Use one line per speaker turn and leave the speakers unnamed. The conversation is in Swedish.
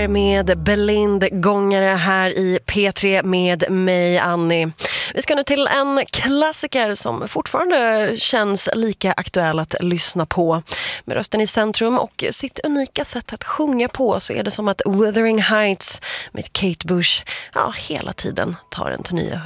där med Blind-gångare här i P3 med mig, Annie. Vi ska nu till en klassiker som fortfarande känns lika aktuell att lyssna på. Med rösten i centrum och sitt unika sätt att sjunga på så är det som att Wuthering Heights med Kate Bush hela tiden tar en till nya